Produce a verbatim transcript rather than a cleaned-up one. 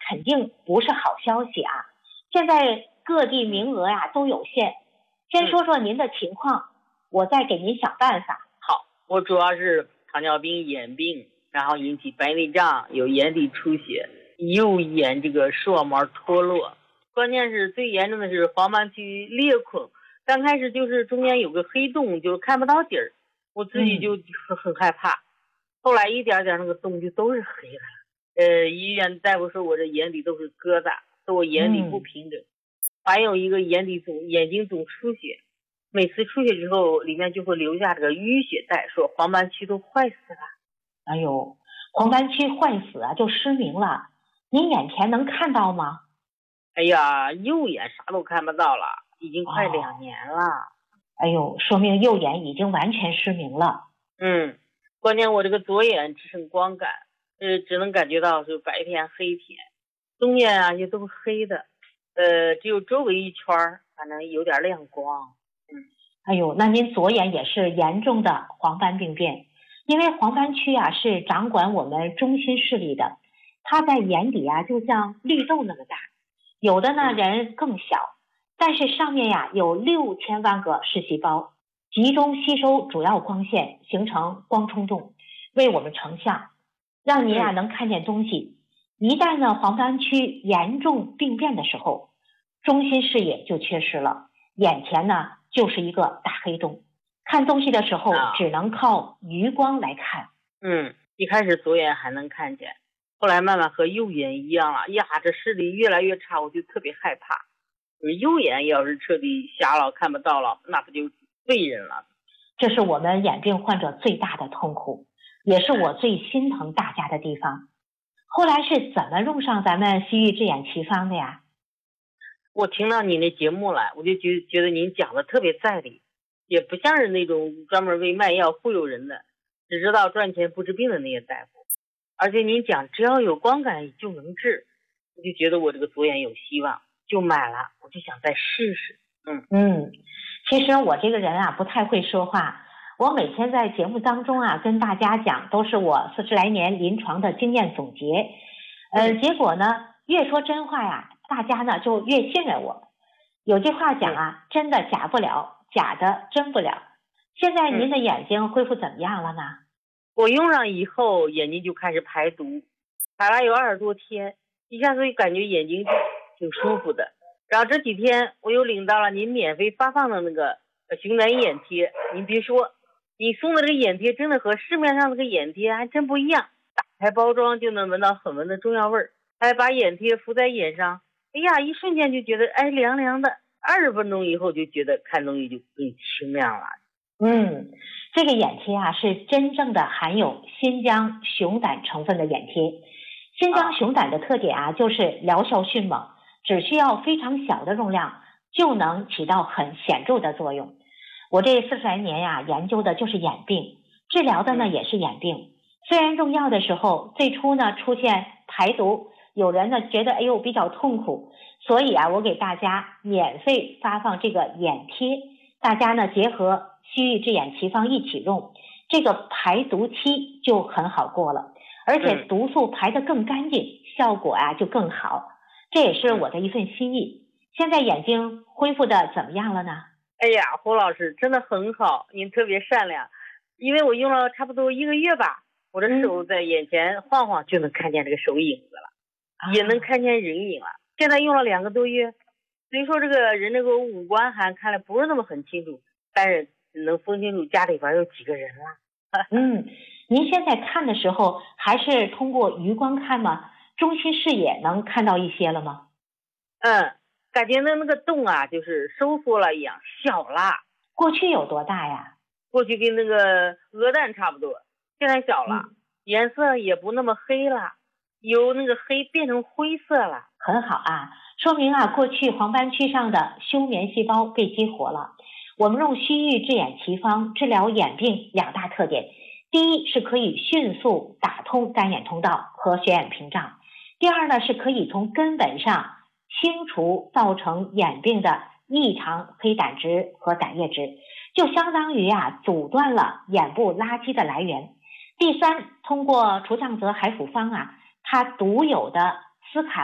肯定不是好消息啊。现在各地名额呀、都有限，先说说您的情况，我再给您想办法。 好，我主要是糖尿病眼病，然后引起白内障，有眼底出血，右眼这个视网膜脱落，关键是最严重的是黄斑区裂孔，刚开始就是中间有个黑洞，就是看不到底儿，我自己就很很害怕。后来一点点那个洞就都是黑的了，呃，医院大夫说我这眼底都是疙瘩，说我眼底不平整，还有一个眼底总眼睛总出血，每次出血之后里面就会留下这个淤血带，说黄斑区都坏死了。 哎呦，黄斑区坏死啊，就失明了。您眼前能看到吗？ 哎呀，右眼啥都看不到了，已经快两年了。 哦、哎呦，说明右眼已经完全失明了。 嗯，关键我这个左眼只剩光感，呃，只能感觉到是白天黑天，中间啊也都是黑的，呃，只有周围一圈反正有点亮光。嗯， 哎呦，那您左眼也是严重的黄斑病变，因为黄斑区啊是掌管我们中心视力的，它在眼底啊就像绿豆那么大，有的呢人更小，但是上面呀有六千万个视细胞，集中吸收主要光线，形成光冲洞，为我们成像，让您啊能看见东西。一旦呢黄斑区严重病变的时候，中心视野就缺失了，眼前呢就是一个大黑洞，看东西的时候只能靠余光来看。 嗯，一开始左眼还能看见，后来慢慢和右眼一样了，呀，这视力越来越差，我就特别害怕。右眼要是彻底瞎了看不到了，那不就废人了。 这是我们眼病患者最大的痛苦，也是我最心疼大家的地方。后来是怎么用上咱们西域智眼奇方的呀？ 我听到你那节目了，我就觉觉得您讲的特别在理，也不像是那种专门为卖药忽悠人的，只知道赚钱不治病的那些大夫。而且您讲只要有光感就能治，我就觉得我这个左眼有希望，就买了，我就想再试试。嗯嗯，其实我这个人啊不太会说话，我每天在节目当中啊跟大家讲都是我四十来年临床的经验总结，呃，结果呢越说真话呀，大家呢就越信任我。有句话讲啊，真的假不了，假的真不了。现在您的眼睛恢复怎么样了呢？ 我用上以后眼睛就开始排毒，排了有二十多天，一下子感觉眼睛挺舒服的。然后这几天我又领到了您免费发放的那个熊胆眼贴，您别说，你送的这个眼贴真的和市面上那个眼贴还真不一样，打开包装就能闻到很闻的中药味儿，还把眼贴敷在眼上，哎呀，一瞬间就觉得哎凉凉的，二十分钟以后就觉得看东西就更清亮了。 嗯，这个眼贴啊是真正的含有新疆熊胆成分的眼贴。新疆熊胆的特点啊就是疗效迅猛，只需要非常小的容量就能起到很显著的作用。我这四十来年呀、啊、研究的就是眼病，治疗的呢也是眼病。虽然用药的时候最初呢出现排毒，有人呢觉得哎呦比较痛苦，所以啊我给大家免费发放这个眼贴，大家呢结合西域智眼奇方一起用，这个排毒期就很好过了，而且毒素排得更干净，效果啊就更好，这也是我的一份心意。现在眼睛恢复的怎么样了呢？ 哎呀，胡老师真的很好，您特别善良，因为我用了差不多一个月吧，我的手在眼前晃晃就能看见这个手影子了，嗯、也能看见人影了。现在用了两个多月，虽说这个人这个五官还看来不是那么很清楚，但是能分清楚家里边有几个人了。 嗯，您现在看的时候还是通过余光看吗？中心视野能看到一些了吗？ 嗯，感觉那那个洞啊就是收缩了一样，小了。 过去有多大呀？ 过去跟那个鹅蛋差不多，现在小了、嗯、颜色也不那么黑了，由那个黑变成灰色了。 很好啊，说明啊过去黄斑区上的休眠细胞被激活了。我们用西域智眼奇方治疗眼病两大特点，第一是可以迅速打通干眼通道和血眼屏障，第二呢是可以从根本上清除造成眼病的异常黑胆汁和胆液质，就相当于啊阻断了眼部垃圾的来源。第三，通过除障泽海辅方啊，它独有的斯卡